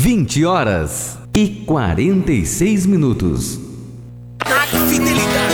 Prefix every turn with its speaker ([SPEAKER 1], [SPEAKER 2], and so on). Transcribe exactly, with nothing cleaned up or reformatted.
[SPEAKER 1] vinte horas e quarenta e seis minutos.
[SPEAKER 2] A fidelidade